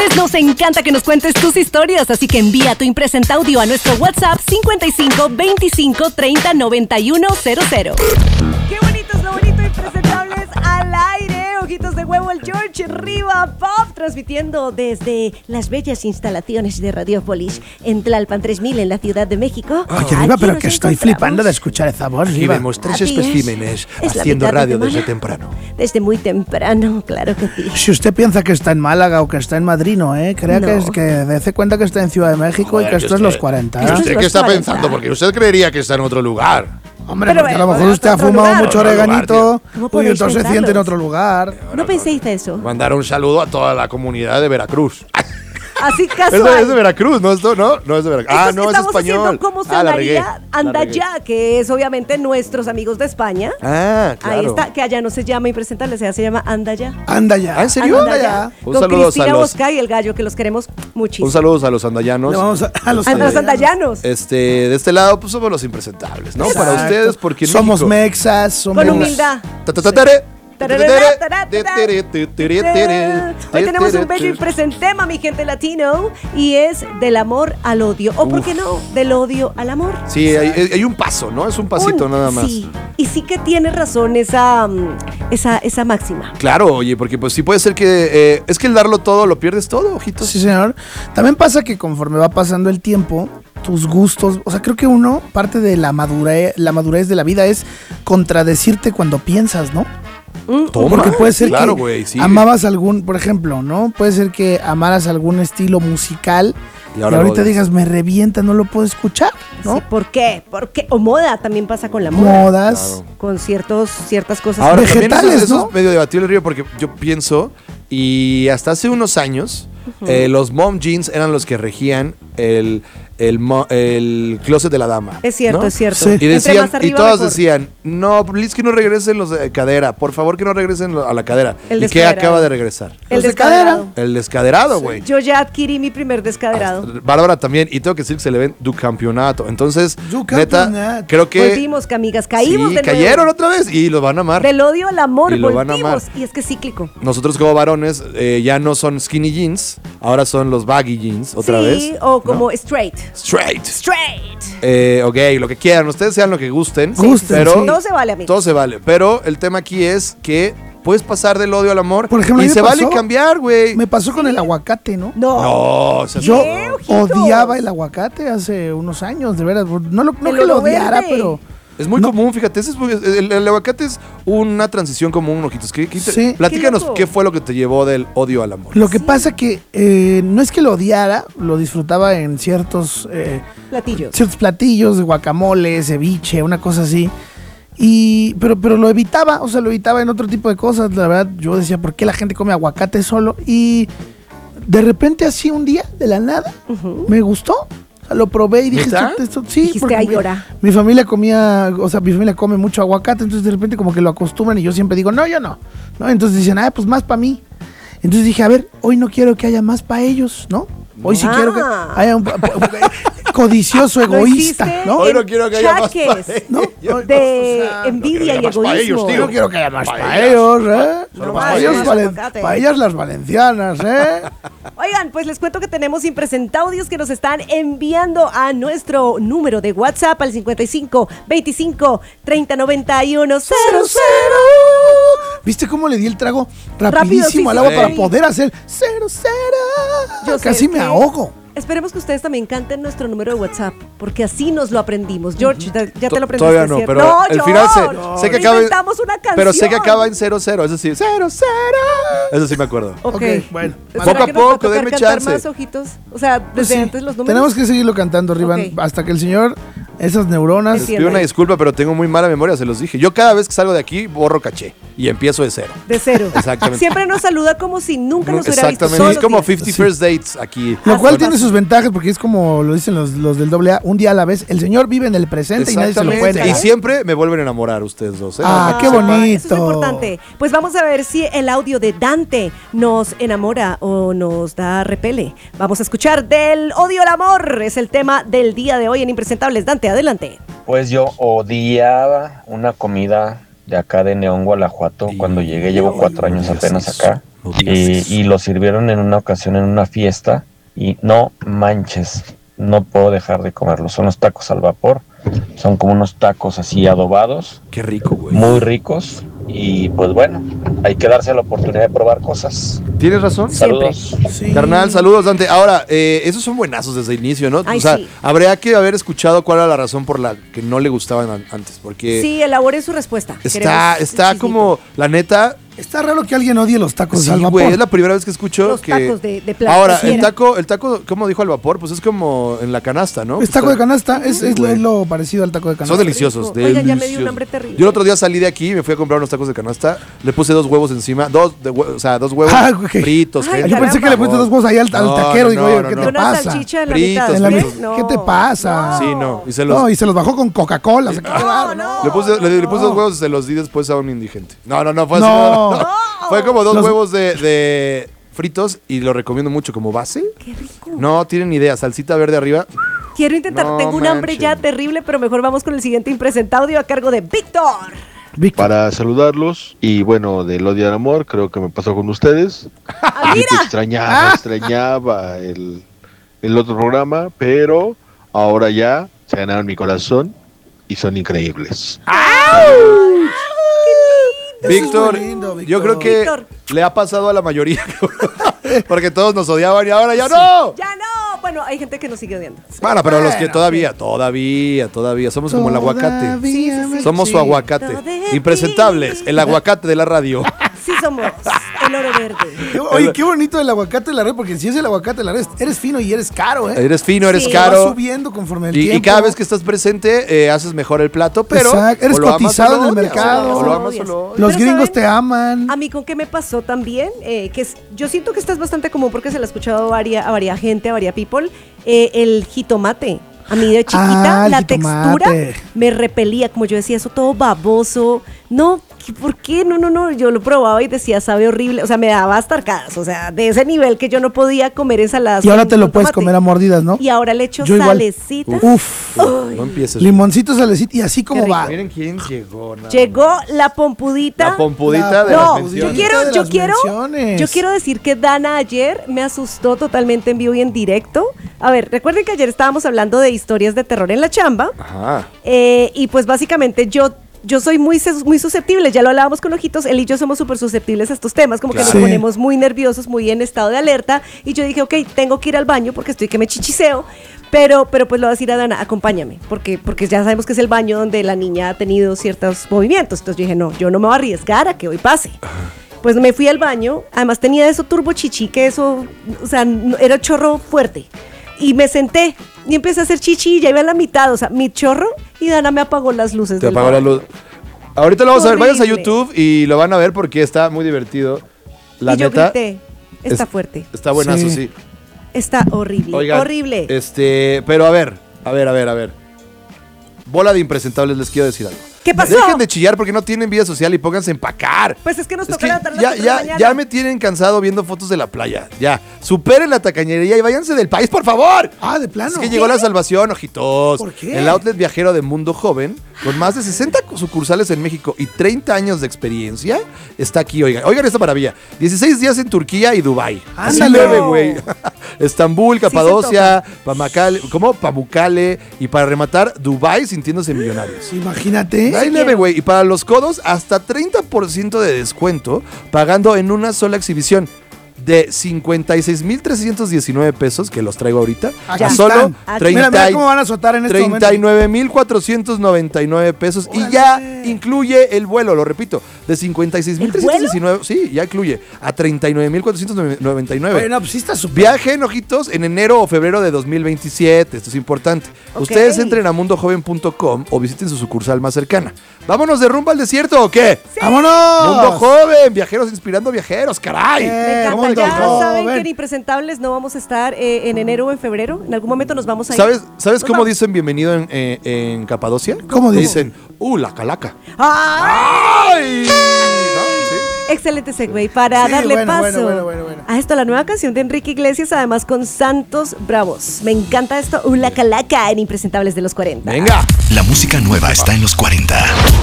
impresentables nos encanta que nos cuentes tus historias, así que envía tu impresenta audio a nuestro WhatsApp 55 25 30 91 00. ¡Qué bonito es lo bonito! Impresentables al aire. Ojitos de huevo, el George Riva Pop, transmitiendo desde las bellas instalaciones de Radiopolis en Tlalpan 3000 en la Ciudad de México. Oye, Riva, pero que estoy flipando de escuchar esa voz, Y Riva. vemos tres Así es. especímenes Es la haciendo mitad de radio semana. desde temprano. Desde muy temprano, claro que sí. Si usted piensa que está en Málaga o que está en Madrid, no, crea No. que dése cuenta que está en Ciudad de México Joder, y que esto es los 40. ¿Y Esto es usted los qué está 40. pensando? Porque usted creería que está en otro lugar. Hombre, Pero porque a lo bueno, mejor usted ha otro fumado lugar. mucho Otro lugar, oreganito ¿Cómo y podéis entonces se siente en pensarlo? otro lugar. ¿No penséis eso? Mandar un saludo a toda la comunidad de Veracruz. Así Es casual. de Veracruz, ¿no? Esto no es de Veracruz. Estos No, es estamos español. haciendo como se la regué. llamaría Andaya, que es obviamente nuestros amigos de España. Ah, claro. Ahí está, que allá no se llama impresentable, se llama Andaya. Anda ya. ¿Ah, en serio? Anda ya. Un Con saludo Cristina a los- Bosca y el gallo, que los queremos muchísimo. Un saludo a los andayanos. Le vamos a los A los andayanos. andayanos. De este lado, pues somos los impresentables, ¿no? Para Exacto. ustedes, porque en somos México- mexas, somos... Con humildad. Ta-ta-ta-tere. Hoy tenemos un bello impresentema, mi gente latino, y es del amor al odio. O, ¿por qué no? Del odio al amor. Sí, hay un paso, ¿no? Es un pasito nada más. Sí, y sí que tiene razón esa máxima. Claro, oye, porque pues sí puede ser que es que el darlo todo lo pierdes todo, ojitos. Sí, señor. También pasa que conforme va pasando el tiempo, tus gustos, o sea, creo que parte de la madurez de la vida es contradecirte cuando piensas, ¿no? Toma. Porque puede ser Claro, que güey, sí. amabas por ejemplo, ¿no? Puede ser que amaras algún estilo musical Y y, ahora ahorita lo odias. digas, me revienta, no lo puedo escuchar, ¿no? Sí, ¿por qué? Porque, o moda también pasa con la moda. Modas. Claro. Con ciertas cosas. Ahora, Vegetales, también eso ¿no? es medio debatible, Río, porque yo pienso, y hasta hace unos años, los mom jeans eran los que regían el closet de la dama. Es cierto, ¿no? es cierto. Sí. Y Entre decían, más arriba, y todos mejor. decían, no, please que no regresen los de cadera, por favor que no regresen a la cadera. El ¿Y qué descaderado. acaba de regresar? El Los de descaderado. El descaderado, güey. Yo ya adquirí mi primer descaderado. Bárbara también, y tengo que decir que se le ven du campeonato. Entonces, Du neta, campeonato. creo que Volvimos, que amigas, caímos sí, de nuevo. cayeron otra vez y los van a amar. Del odio al amor, Y lo van a amar. volvimos. Y es que es cíclico. Nosotros como varones ya no son skinny jeans, ahora son los baggy jeans otra sí, vez. o como ¿no? straight. Straight. Straight. Ok, lo que quieran, ustedes sean lo que gusten. Gusten, pero sí. Todo se vale, amigos. todo se vale. Pero el tema aquí es que puedes pasar del odio al amor. Por ejemplo, a y mí me se vale pasó- cambiar, güey. Me pasó con el aguacate, ¿no? No. No, o sea, Yo ¿Qué, ojitos? odiaba el aguacate hace unos años, de veras. No El que lo olor odiara, verde. pero... es muy No. común, fíjate. El aguacate es una transición común, ojitos. Sí. Platícanos Qué loco. qué fue lo que te llevó del odio al amor. Lo que pasa que no es que lo odiara, lo disfrutaba en ciertos Platillos. platillos, de guacamole, ceviche, una cosa así. Pero lo evitaba, o sea, lo evitaba en otro tipo de cosas. La verdad, yo decía, ¿por qué la gente come aguacate solo? Y de repente, así un día, de la nada, me gustó. O sea, lo probé y dije, ¿Neta? sí, Dijiste, porque "Ay, llora". mi familia comía, o sea, mi familia come mucho aguacate, entonces de repente como que lo acostumbran y yo siempre digo, no, yo no. ¿No? Entonces dicen, pues más para mí. Entonces dije, a ver, hoy no quiero que haya más para ellos, ¿no? Hoy sí quiero que haya un codicioso, Lo egoísta, hiciste ¿no? Hoy no quiero que haya más chaques pa' ¿No? de O sea, envidia y más pa' ellos, egoísmo. tío. Yo no quiero que haya más Pa' para ellas. ellos, ¿eh? Solo Para para ellos, ellas. Aguacate. para ellas las valencianas, ¿eh? Oigan, pues les cuento que tenemos impresentaudios que nos están enviando a nuestro número de WhatsApp al 55 25 30 91 00. ¿Viste cómo le di el trago Rápido, rapidísimo sí, al agua sí. para poder hacer 00? Yo sé Casi me que- ahogo. Esperemos que ustedes también canten nuestro número de WhatsApp, porque así nos lo aprendimos. George, ya te lo aprendiste. Todavía no, ¿cierto? pero No, el George, final sé que acaba inventamos una canción. pero sé que acaba en 00, eso sí, 00. Eso sí me acuerdo. Ok, Ok, bueno. ¿Será Poco a que nos va poco, tocar denme cantar chance. más, ojitos? O sea, desde Sí, antes los números. tenemos que seguirlo cantando, Rivan, Ok. hasta que el señor, esas neuronas... Es Les cierto. pido una disculpa, pero tengo muy mala memoria, se los dije. Yo cada vez que salgo de aquí borro caché y empiezo de cero. De cero. Exactamente. Siempre nos saluda como si nunca nos hubiera visto. Exactamente. todos Es los como días. 50 First Dates aquí. Lo cual Así tiene pasa. sus ventajas porque es como lo dicen los del AA, un día a la vez. El señor vive en el presente y nadie se lo puede Exactamente. Y negar. siempre me vuelven a enamorar ustedes dos. ¿eh? Ah, qué Sepan. bonito. Eso es lo importante. Pues vamos a ver si el audio de Dante nos enamora o nos da repele. Vamos a escuchar del odio al amor. Es el tema del día de hoy en Impresentables. Dante, adelante. Pues yo odiaba una comida de acá de Neón, Guanajuato. Cuando llegué, llevo 4 años apenas acá. No digas eso. y lo sirvieron en una ocasión en una fiesta y no manches, no puedo dejar de comerlos. Son los tacos al vapor, son como unos tacos así adobados, Qué rico, güey. muy ricos y pues bueno, hay que darse la oportunidad de probar cosas. ¿Tienes razón? Saludos. Sí. Carnal, saludos, Dante. Ahora, esos son buenazos desde el inicio, ¿no? Ay, o sea, sí. habría que haber escuchado cuál era la razón por la que no le gustaban antes, porque Sí, elabore su respuesta. está Queremos chismito. como, la neta, Está raro que alguien odie los tacos sí, al vapor. güey, es la primera vez que escucho Los que... tacos de plata. Ahora, Sí, el era. taco, ¿cómo dijo al vapor? Pues es como en la canasta, ¿no? Es taco de canasta, es güey. lo parecido al taco de canasta. Son deliciosos, Rico. Oigan, ya me dio un deliciosos. hambre terrible. Yo el otro día salí de aquí y me fui a comprar unos tacos de canasta, le puse 2 huevos encima, dos huevos Ah, ok. fritos. Ay, gente, Yo pensé por que le pusiste favor. 2 huevos ahí al No, taquero. no, Digo, no, oye, no, ¿qué no. te Una pasa? salchicha en la Fritos, mitad. En la fritos. mitad. No. ¿Qué te pasa? Sí, no. Y se los... No, y se los bajó con Coca-Cola. Se quedó raro. no. Le puse 2 huevos y se los di después a un indigente. No, fue así. No. No. Fue como 2 Los- huevos de fritos y lo recomiendo mucho como base. Qué rico. No tienen idea, salsita verde arriba. Quiero intentar. No Tengo un hambre manchen. ya terrible, pero mejor vamos con el siguiente impresentado audio a cargo de Víctor. Víctor. Para saludarlos y bueno, del odio al amor, creo que me pasó con ustedes. Ah, Yo mira. extrañaba el otro programa, pero ahora ya se ganaron mi corazón y son increíbles. Eso es Víctor, muy lindo, Víctor. yo creo que Víctor. le ha pasado a la mayoría. Porque todos nos odiaban y ahora ya no. Ya no. Bueno, hay gente que nos sigue odiando. Bueno, pero los que Bueno, todavía. Somos como el aguacate. Todavía me Somos su sigue. aguacate. Todavía. Impresentables. El aguacate de la radio. Sí somos el oro verde. Oye, qué bonito el aguacate de la red, porque si es el aguacate de la red, eres fino y eres caro, ¿eh? Eres fino, eres Sí. Va caro. subiendo conforme el Y tiempo. cada vez que estás presente, haces mejor el plato, pero. Exacto, eres o lo amas cotizado o lo en el odias, mercado. O lo amas o Odias. lo odias. Los Pero, gringos ¿saben? te aman. A mí con qué me pasó también, yo siento que esta es bastante común porque se lo he escuchado a varias gente, a varias people, el jitomate. A mí de chiquita Ah, el la jitomate. textura me repelía, como yo decía, eso todo baboso. No, ¿por qué? No, yo lo probaba y decía, sabe horrible. O sea, me daba hasta arcadas, o sea, de ese nivel que yo no podía comer ensaladas. Y ahora con- te lo con puedes tomate. comer a mordidas, ¿no? Y ahora le echo Yo igual. salecita. Uf. No empieces. Limoncito, salecita. Y así como Qué rico. va. Miren quién llegó. nada Llegó la pompudita. La pompudita de No, las yo menciones. quiero, de las menciones. yo quiero decir que Dana ayer me asustó totalmente en vivo y en directo. A ver, recuerden que ayer estábamos hablando de historias de terror en la chamba. Ajá. Y pues básicamente yo soy muy susceptible, ya lo hablábamos con Ojitos, él y yo somos súper susceptibles a estos temas, como que Claro. nos Sí. ponemos muy nerviosos, muy en estado de alerta, y yo dije, ok, tengo que ir al baño porque estoy que me chichiseo, pero pues le voy a decir a Dana, acompáñame, porque ya sabemos que es el baño donde la niña ha tenido ciertos movimientos, entonces yo dije, no, yo no me voy a arriesgar a que hoy pase. Pues me fui al baño, además tenía eso turbo chichi, que eso, o sea, era chorro fuerte. Y me senté y empecé a hacer chichi y ya iba a la mitad, o sea, mi chorro, y Dana me apagó las luces. Te del apagó la baño. luz. Ahorita lo vamos a ver. Vayas a Horrible. YouTube y lo van a ver porque está muy divertido. La y yo neta. grité, está es- fuerte, Está buenazo, Sí. sí. está horrible, Oigan, horrible. Pero a ver. Bola de impresentables, les quiero decir algo. ¿Qué pasó? Dejen de chillar porque no tienen vida social y pónganse a empacar. Pues es que nos Es toca que la tarde ya me tienen cansado viendo fotos de la playa. Ya, superen la tacañería y váyanse del país, por favor. Ah, de plano. Es que llegó la salvación, ojitos. ¿Por qué? El outlet viajero de Mundo Joven, con más de 60 sucursales en México y 30 años de experiencia, está aquí, oigan esta maravilla. 16 días en Turquía y Dubái. Así Ándale. leve, güey. Estambul, Capadocia, Pamukkale y para rematar, Dubái sintiéndose millonarios. Imagínate. Ahí leve, güey. Y para los codos, hasta 30% de descuento pagando en una sola exhibición. De 56,319 pesos, que los traigo ahorita, Aquí a solo están. 30 Mira cómo van a soltar en este momento. 39,499 pesos. Y ya incluye el vuelo, lo repito, de 56,319. Sí, ya incluye a 39,499. Bueno, pues sí está súper. Viajen, ojitos, en enero o febrero de 2027. Esto es importante. Ok. Ustedes entren a mundojoven.com o visiten su sucursal más cercana. ¿Vámonos de rumbo al desierto o qué? ¡Vámonos! Mundo Joven, viajeros inspirando viajeros, caray. Me encanta. Mundo Ya saben Joven. que en Impresentables no vamos a estar en enero o en febrero. En algún momento nos vamos a ir. ¿Sabes Nos cómo vamos. dicen bienvenido en Capadocia? ¿Cómo dicen? La calaca. ¡Ay! ¡Ay! ¿No? Sí. Excelente segue para Sí, darle bueno, paso bueno. a esto, la nueva canción de Enrique Iglesias, además con Santos Bravos. Me encanta esto. La calaca en Impresentables de los 40. Venga. La música nueva está en los 40.